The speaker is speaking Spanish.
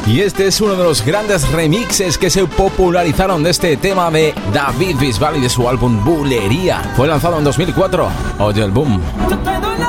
Y este es uno de los grandes remixes que se popularizaron de este tema de David Bisbal y de su álbum Bulería. Fue lanzado en 2004. Oye el boom.